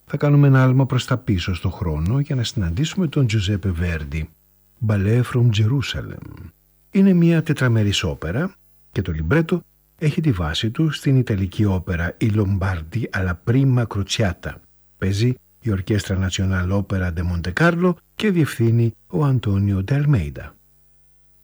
θα κάνουμε ένα άλμα προς τα πίσω στο χρόνο για να συναντήσουμε τον Τζουζέπε Βέρντι. Ballet from Jerusalem. Είναι μια τετραμερής όπερα και το λιμπρέτο έχει τη βάση του στην Ιταλική όπερα «Η Lombardi alla prima crociata». Παίζει η Ορκέστρα Nacional Opera de Monte Carlo και διευθύνει ο Αντώνιο Ντε Αλμέιντα.